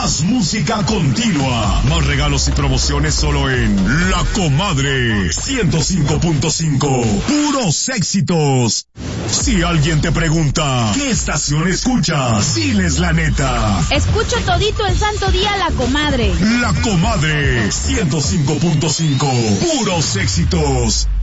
Más música continua. Más regalos y promociones solo en La Comadre 105.5. Puros éxitos. Si alguien te pregunta, ¿qué estación escuchas? Diles la neta. Escucho todito el santo día La Comadre. La Comadre 105.5. Puros éxitos.